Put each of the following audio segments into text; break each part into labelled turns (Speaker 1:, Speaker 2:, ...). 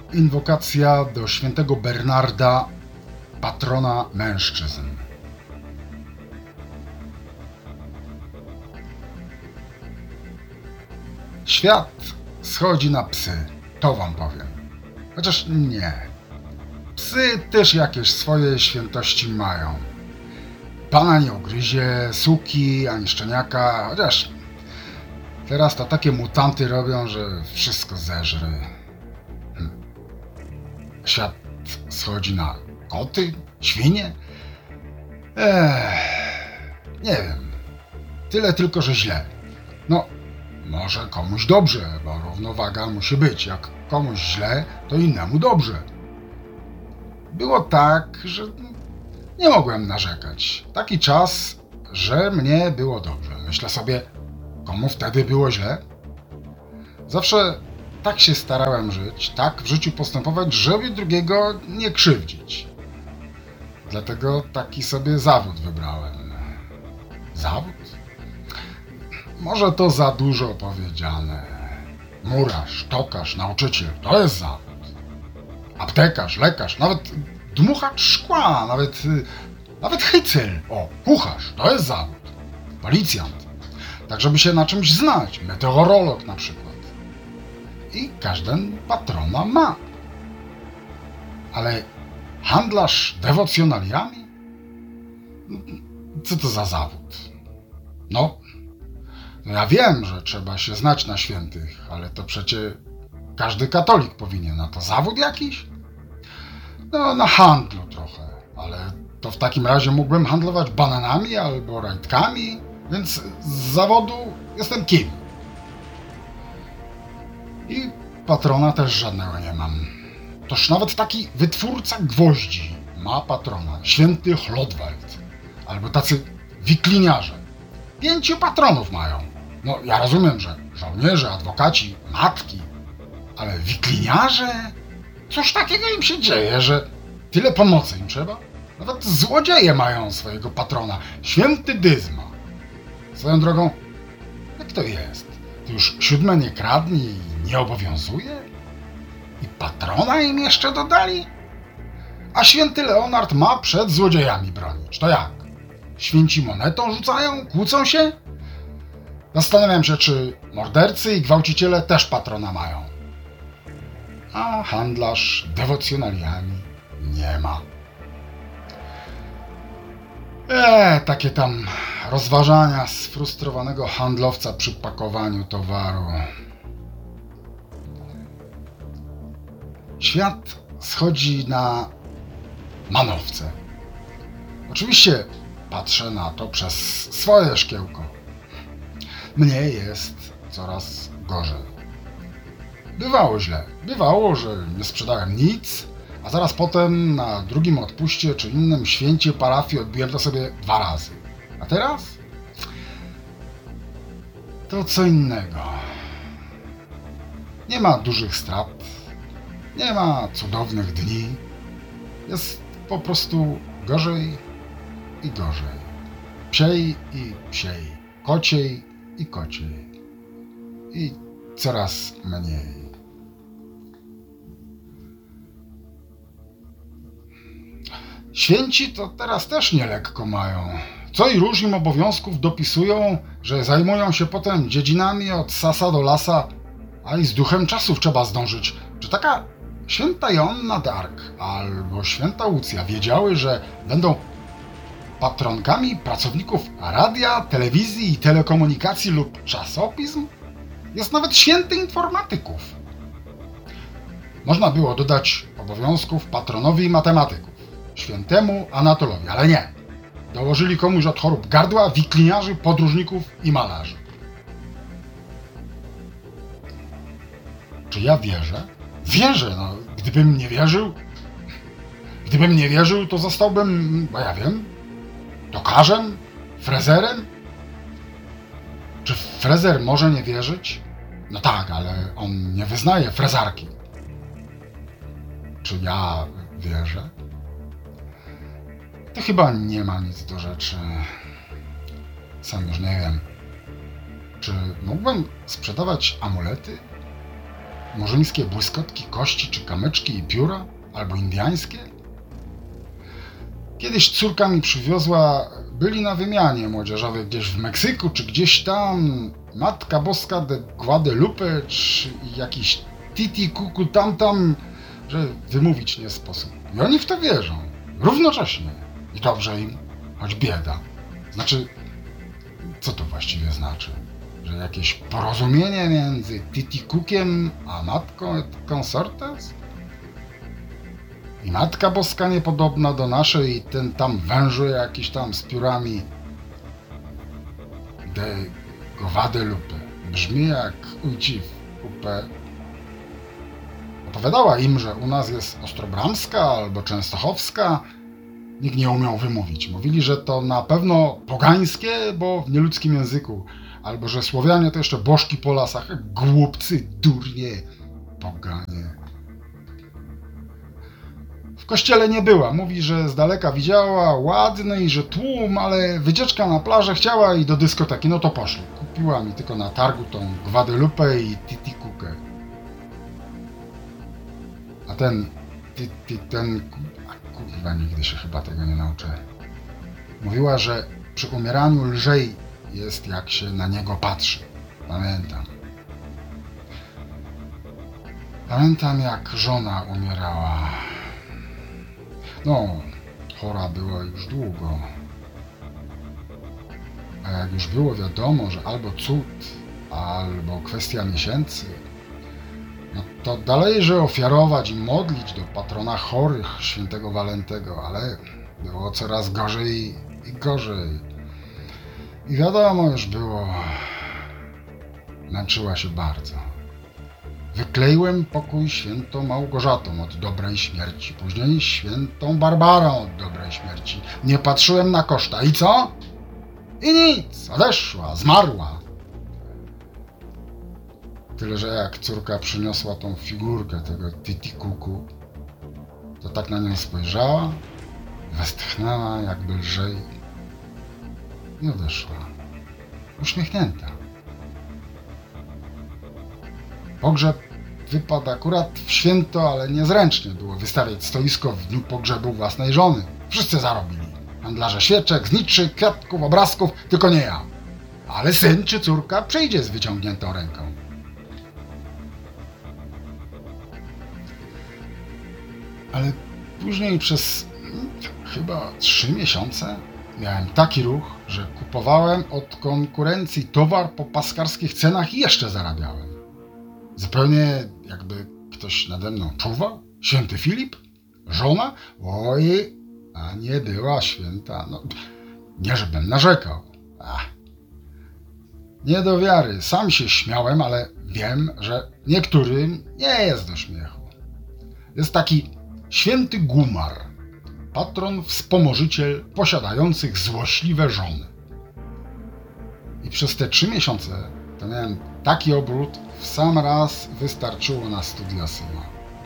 Speaker 1: Inwokacja do świętego Bernarda, patrona mężczyzn. Świat schodzi na psy, to wam powiem. Chociaż nie. Psy też jakieś swoje świętości mają. Pana nie ugryzie, suki, ani szczeniaka, chociaż teraz to takie mutanty robią, że wszystko zeżre. Świat schodzi na koty, świnie? Nie wiem. Tyle tylko, że źle. No, może komuś dobrze, bo równowaga musi być. Jak komuś źle, to innemu dobrze. Było tak, że nie mogłem narzekać. Taki czas, że mnie było dobrze. Myślę sobie, komu wtedy było źle? Zawsze tak się starałem żyć, tak w życiu postępować, żeby drugiego nie krzywdzić. Dlatego taki sobie zawód wybrałem. Zawód? Może to za dużo powiedziane. Murarz, tokarz, nauczyciel, to jest zawód. Aptekarz, lekarz, nawet dmuchacz szkła, nawet hycyl, kucharz, to jest zawód. Policjant, tak żeby się na czymś znać, meteorolog na przykład. I każdy patrona ma. Ale handlarz dewocjonaliami? Co to za zawód? No, ja wiem, że trzeba się znać na świętych, ale to przecie każdy katolik powinien. A to zawód jakiś? No, na handlu trochę, ale to w takim razie mógłbym handlować bananami albo rajtkami, więc z zawodu jestem kim? I patrona też żadnego nie mam. Toż nawet taki wytwórca gwoździ ma patrona, święty Chlodwald, albo tacy wikliniarze. 5 patronów mają. No, ja rozumiem, że żołnierze, adwokaci, matki, ale wikliniarze? Cóż takiego im się dzieje, że tyle pomocy im trzeba? Nawet złodzieje mają swojego patrona, święty Dyzma. Swoją drogą, jak to jest? To już 7 nie kradnie i nie obowiązuje? I patrona im jeszcze dodali? A święty Leonard ma przed złodziejami bronić. To jak? Święci monetą rzucają? Kłócą się? Zastanawiam się, czy mordercy i gwałciciele też patrona mają. A handlarz dewocjonaliami nie ma. Takie tam rozważania sfrustrowanego handlowca przy pakowaniu towaru. Świat schodzi na manowce. Oczywiście patrzę na to przez swoje szkiełko. Mnie jest coraz gorzej. Bywało źle. Bywało, że nie sprzedałem nic, a zaraz potem na drugim odpuście czy innym święcie parafii odbiłem to sobie 2 razy. A teraz? To co innego. Nie ma dużych strat, nie ma cudownych dni. Jest po prostu gorzej i gorzej. Psiej i psiej. Kociej i kociej. I coraz mniej. Święci to teraz też nie lekko mają. Co i róż im obowiązków dopisują, że zajmują się potem dziedzinami od sasa do lasa, a i z duchem czasów trzeba zdążyć. Czy taka święta Joanna d'Arc albo święta Łucja wiedziały, że będą patronkami pracowników radia, telewizji i telekomunikacji lub czasopism? Jest nawet święty informatyków. Można było dodać obowiązków patronowi matematyków, świętemu Anatolowi, ale nie. Dołożyli komuś od chorób gardła, wikliniarzy, podróżników i malarzy. Czy ja wierzę? Wierzę, no. Gdybym nie wierzył, to zostałbym, bo ja wiem, tokarzem, frezerem. Czy frezer może nie wierzyć? No tak, ale on nie wyznaje frezarki. Czy ja wierzę? To chyba nie ma nic do rzeczy. Sam już nie wiem. Czy mógłbym sprzedawać amulety? murzyńskie błyskotki, kości czy kamyczki i pióra? Albo indiańskie? Kiedyś córka mi przywiozła, byli na wymianie młodzieżowej gdzieś w Meksyku, czy gdzieś tam, Matka Boska de Guadalupe, czy jakiś Titicucu tamtam, że wymówić nie sposób. I oni w to wierzą, równocześnie. I dobrze im, choć bieda. Znaczy, co to właściwie znaczy? Że jakieś porozumienie między Titicukiem a Matką et Consortes? I Matka Boska niepodobna do naszej i ten tam wężu jakiś tam z piórami de Guadalupe. Brzmi jak ujci w upę. Opowiadała im, że u nas jest Ostrobramska albo Częstochowska. Nikt nie umiał wymówić. Mówili, że to na pewno pogańskie, bo w nieludzkim języku. Albo że Słowianie to jeszcze bożki po lasach. Głupcy, durnie, poganie. W kościele nie była. Mówi, że z daleka widziała, ładny i że tłum, ale wycieczka na plażę chciała i do dyskoteki. No to poszli. Kupiła mi tylko na targu tą Guadalupe i Titicukę. A kurwa, nigdy się chyba tego nie nauczę. Mówiła, że przy umieraniu lżej jest, jak się na niego patrzy. Pamiętam. Pamiętam, jak żona umierała. No, chora była już długo. A jak już było wiadomo, że albo cud, albo kwestia miesięcy, no to dalej, że ofiarować i modlić do patrona chorych, świętego Walentego, ale było coraz gorzej i gorzej. I wiadomo już było, męczyła się bardzo. Wykleiłem pokój świętą Małgorzatą od dobrej śmierci, później świętą Barbarą od dobrej śmierci. Nie patrzyłem na koszta. I co? I nic. Odeszła, zmarła. Tyle, że jak córka przyniosła tą figurkę tego Titicucu, to tak na nią spojrzała, westchnęła jakby lżej i odeszła. Uśmiechnięta. Pogrzeb wypadł akurat w święto, ale niezręcznie było wystawiać stoisko w dniu pogrzebu własnej żony. Wszyscy zarobili. Handlarze świeczek, zniczy, kwiatków, obrazków, tylko nie ja. Ale syn czy córka przyjdzie z wyciągniętą ręką. Ale później przez chyba 3 miesiące miałem taki ruch, że kupowałem od konkurencji towar po paskarskich cenach i jeszcze zarabiałem. Zupełnie jakby ktoś nade mną czuwał. Święty Filip? Żona? Oj, a nie była święta. No, nie żebym narzekał. Nie do wiary. Sam się śmiałem, ale wiem, że niektórym nie jest do śmiechu. Jest taki święty Gumar, patron wspomożyciel posiadających złośliwe żony. I przez te 3 miesiące to miałem taki obrót, w sam raz wystarczyło na studia syna.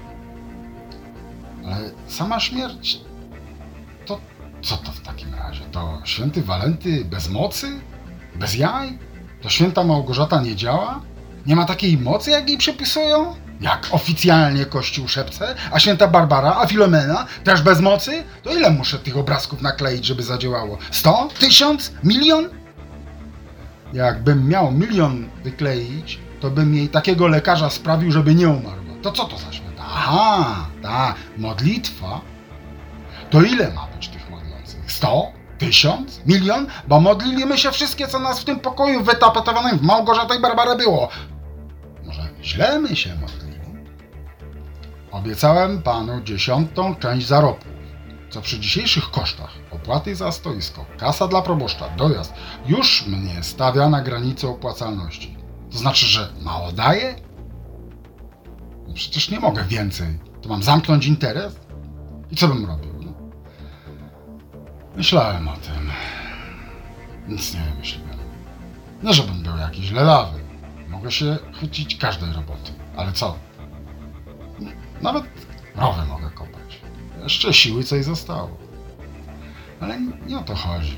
Speaker 1: Ale sama śmierć, to co to w takim razie? To święty Walenty bez mocy? Bez jaj? To święta Małgorzata nie działa? Nie ma takiej mocy, jak jej przypisują? Jak oficjalnie Kościół szepce? A święta Barbara, a Filomena też bez mocy? To ile muszę tych obrazków nakleić, żeby zadziałało? 100? 1000? 1 000 000? Jakbym miał 1 000 000 wykleić, to bym jej takiego lekarza sprawił, żeby nie umarła. To co to za święta? Aha, ta modlitwa. To ile ma być tych modlących? 100? 1000? 1 000 000? Bo modliliśmy się wszystkie, co nas w tym pokoju wytapetowanym w Małgorzatę i Barbarę było. Może źle my się modlili? Obiecałem panu 10. część zarobków, co przy dzisiejszych kosztach, opłaty za stoisko, kasa dla proboszcza, dojazd, już mnie stawia na granicę opłacalności. To znaczy, że mało daję? No przecież nie mogę więcej. To mam zamknąć interes? I co bym robił? No. Myślałem o tym. Nic nie wymyśliłem. Nie, żebym był jakiś lelawy. Mogę się chycić każdej roboty. Ale co? Nawet rowy mogę kopać. Jeszcze siły coś zostało. Ale nie o to chodzi.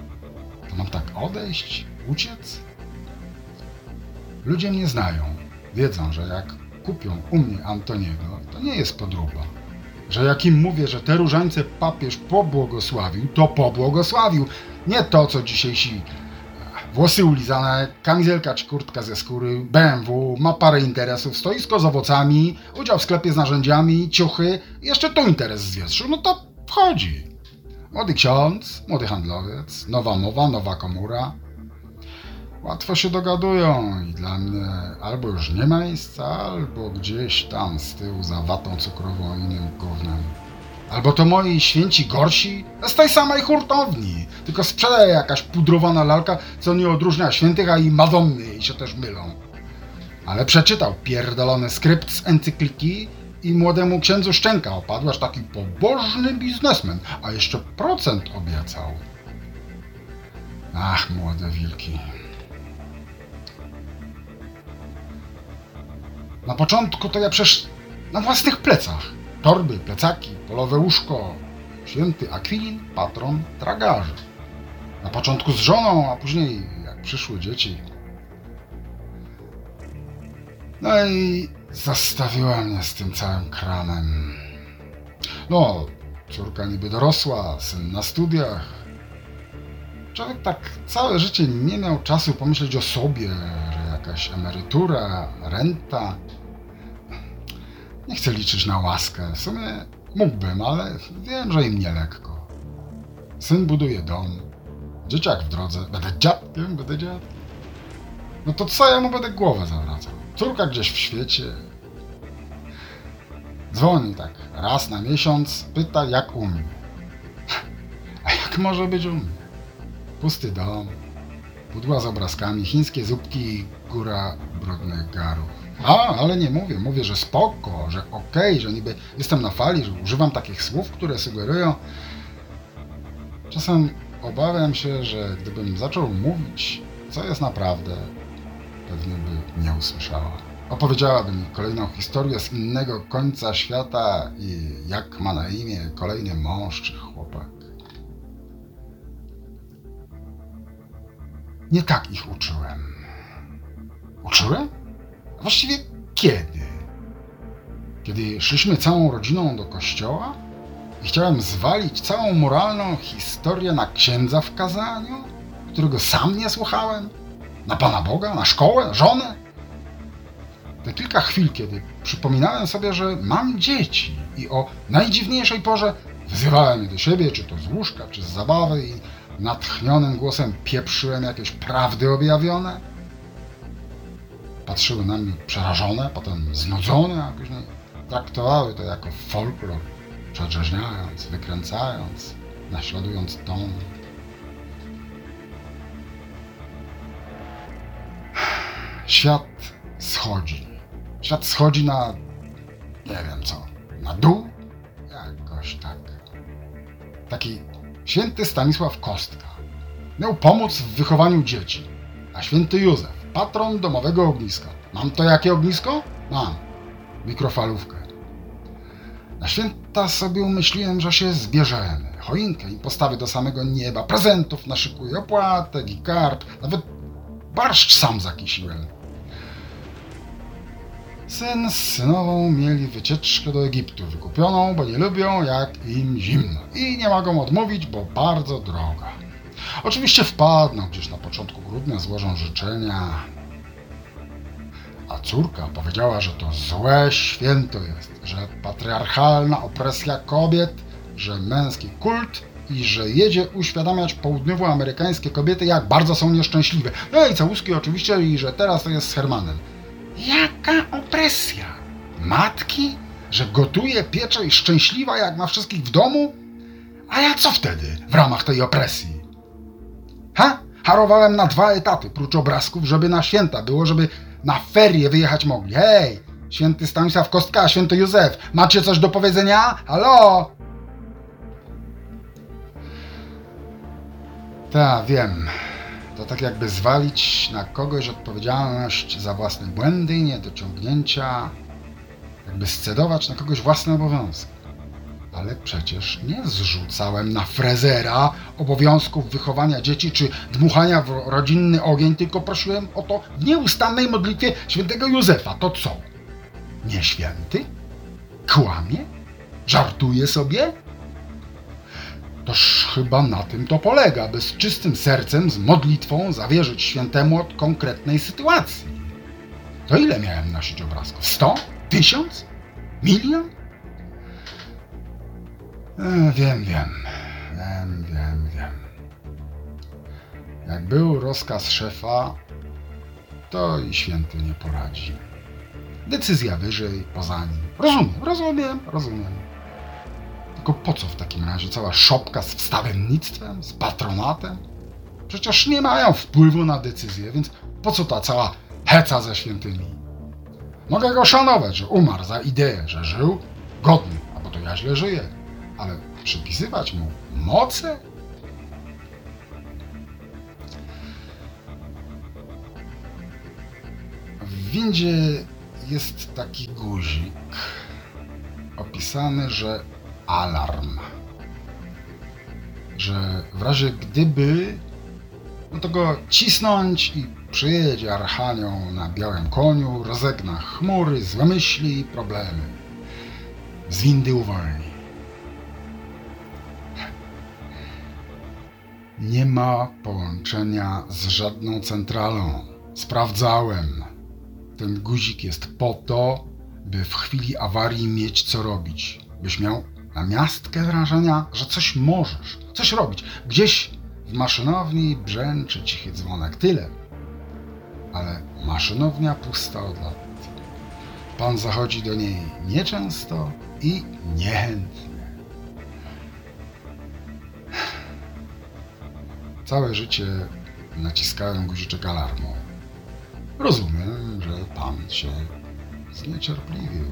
Speaker 1: To mam tak odejść, uciec? Ludzie mnie znają. wiedzą, że jak kupią u mnie Antoniego, to nie jest podróba. Że jak im mówię, że te różańce papież pobłogosławił, to pobłogosławił. Nie to, co dzisiejsi włosy ulizane, kamizelka czy kurtka ze skóry, BMW, ma parę interesów, stoisko z owocami, udział w sklepie z narzędziami, ciuchy, jeszcze tu interes z wietrzu, no to wchodzi. Młody ksiądz, młody handlowiec, nowa mowa, nowa komóra. Łatwo się dogadują i dla mnie albo już nie ma miejsca, albo gdzieś tam z tyłu za watą cukrową i innym gównem. Albo to moi święci gorsi z tej samej hurtowni, tylko sprzedaje jakaś pudrowana lalka, co nie odróżnia świętych, a i Madonny jej się też mylą. Ale przeczytał pierdolony skrypt z encykliki i młodemu księdzu szczęka opadła, aż taki pobożny biznesmen, a jeszcze procent obiecał. Ach, młode wilki. Na początku to ja przecież na własnych plecach. Torby, plecaki, polowe łóżko, święty Akwilin, patron tragarzy. Na początku z żoną, a później jak przyszły dzieci. No i zastawiła mnie z tym całym kranem. No, córka niby dorosła, syn na studiach. Człowiek tak całe życie nie miał czasu pomyśleć o sobie, że jakaś emerytura, renta. Nie chcę liczyć na łaskę. W sumie mógłbym, ale wiem, że im nie lekko. Syn buduje dom, dzieciak w drodze. Będę dziadkiem. No to co ja mu będę głowę zawracał? Córka gdzieś w świecie. Dzwoni tak raz na miesiąc, pyta jak u mnie. A jak może być u mnie? Pusty dom, pudła z obrazkami, chińskie zupki i góra brudnych garów. Ale nie mówię, że spoko, że okej, że niby jestem na fali, że używam takich słów, które sugerują. Czasem obawiam się, że gdybym zaczął mówić, co jest naprawdę, pewnie by nie usłyszała. Opowiedziałaby mi kolejną historię z innego końca świata i jak ma na imię kolejny mąż czy chłopak. Nie tak ich uczyłem. Uczyłem? A właściwie kiedy? Kiedy szliśmy całą rodziną do kościoła i chciałem zwalić całą moralną historię na księdza w kazaniu, którego sam nie słuchałem, na Pana Boga, na szkołę, żonę. Te kilka chwil, kiedy przypominałem sobie, że mam dzieci i o najdziwniejszej porze wzywałem je do siebie, czy to z łóżka, czy z zabawy i natchnionym głosem pieprzyłem jakieś prawdy objawione. Patrzyły na mnie przerażone, potem znudzone, a później traktowały to jako folklor, przedrzeźniając, wykręcając, naśladując ton. Świat schodzi. Świat schodzi na, nie wiem co, na dół? Jakoś tak. Taki święty Stanisław Kostka miał pomóc w wychowaniu dzieci, a święty Józef, patron domowego ogniska. Mam to jakie ognisko? Mam. Mikrofalówkę. Na święta sobie umyśliłem, że się zbierzemy. Choinkę i postawię do samego nieba. Prezentów naszykuję, opłatek i karp. Nawet barszcz sam zakisiłem. Syn z synową mieli wycieczkę do Egiptu wykupioną, bo nie lubią jak im zimno. I nie mogą odmówić, bo bardzo droga. Oczywiście wpadną gdzieś na początku grudnia, złożą życzenia. A córka powiedziała, że to złe święto jest, że patriarchalna opresja kobiet, że męski kult i że jedzie uświadamiać południowoamerykańskie kobiety, jak bardzo są nieszczęśliwe. No i całuski oczywiście, i że teraz to jest z Hermanem. Jaka opresja? Matki? Że gotuje, piecze i szczęśliwa jak ma wszystkich w domu? A ja co wtedy w ramach tej opresji? Harowałem na 2 etaty, prócz obrazków, żeby na święta było, żeby na ferie wyjechać mogli. Hej, święty Stanisław Kostka, święty Józef, macie coś do powiedzenia? Halo? Tak, wiem. To tak jakby zwalić na kogoś odpowiedzialność za własne błędy, niedociągnięcia, jakby scedować na kogoś własne obowiązki. Ale przecież nie zrzucałem na frezera obowiązków wychowania dzieci czy dmuchania w rodzinny ogień, tylko prosiłem o to w nieustannej modlitwie świętego Józefa. To co? Nie święty? Kłamie? Żartuje sobie? Toż chyba na tym to polega, by z czystym sercem, z modlitwą zawierzyć świętemu od konkretnej sytuacji. To ile miałem nosić obrazków? 100? 1000? Milion? Wiem. Jak był rozkaz szefa, to i święty nie poradzi. Decyzja wyżej, poza nim. Rozumiem. Tylko po co w takim razie cała szopka z wstawiennictwem, z patronatem? Przecież nie mają wpływu na decyzję, więc po co ta cała heca ze świętymi? Mogę go szanować, że umarł za ideę, że żył godny, a bo to ja źle żyję. Ale przypisywać mu moce? W windzie jest taki guzik opisany, że alarm. Że w razie gdyby, no to go cisnąć i przyjedzie archanioł na białym koniu, rozegna chmury, zamyśli problemy. Z windy uwolni. Nie ma połączenia z żadną centralą. Sprawdzałem. Ten guzik jest po to, by w chwili awarii mieć co robić. Byś miał namiastkę wrażenia, że coś możesz, coś robić. Gdzieś w maszynowni brzęczy cichy dzwonek. Tyle. Ale maszynownia pusta od lat. Pan zachodzi do niej nieczęsto i niechętnie. Całe życie naciskałem guziczek alarmu. Rozumiem, że pan się zniecierpliwił.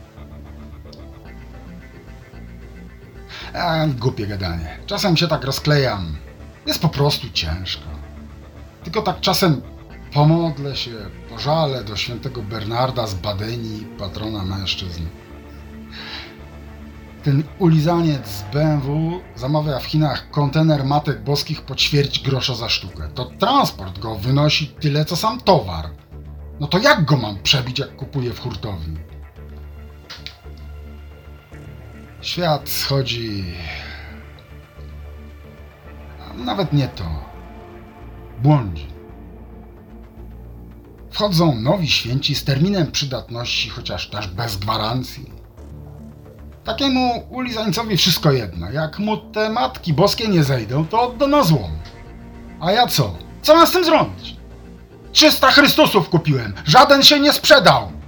Speaker 1: Głupie gadanie. Czasem się tak rozklejam. Jest po prostu ciężko. Tylko tak czasem pomodlę się, pożalę do świętego Bernarda z Badeni, patrona mężczyzn. Ten ulizaniec z BMW zamawia w Chinach kontener matek boskich po ćwierć za sztukę. To transport go wynosi tyle, co sam towar. No to jak go mam przebić, jak kupuję w hurtowni? Świat schodzi... A nawet nie to. Błądzi. Wchodzą nowi święci z terminem przydatności, chociaż też bez gwarancji. Takiemu ulizańcowi wszystko jedno. Jak mu te matki boskie nie zejdą, to odda na złom. A ja co? Co mam z tym zrobić? 300 Chrystusów kupiłem. Żaden się nie sprzedał.